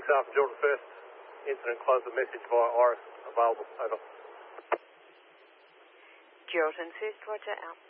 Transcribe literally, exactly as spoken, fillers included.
Alpha Jordan First, incident close, a message via Iris available, over. Jordan First, Roger, out.